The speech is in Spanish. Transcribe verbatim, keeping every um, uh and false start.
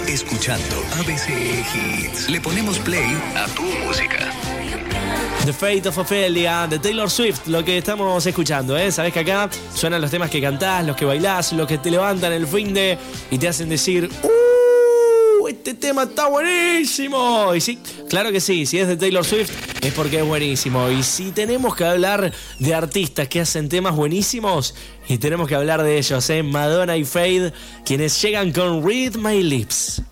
escuchando A B C Hits. Le ponemos play a tu música. The Fate of Ophelia, de Taylor Swift, lo que estamos escuchando, ¿eh? Sabés que acá suenan los temas que cantás, los que bailás, los que te levantan el fin de y te hacen decir ¡Uh! Este tema está buenísimo. Y sí, claro que sí, si es de Taylor Swift es porque es buenísimo. Y si tenemos que hablar de artistas que hacen temas buenísimos, y tenemos que hablar de ellos, ¿eh? Madonna y Fade, quienes llegan con Read My Lips.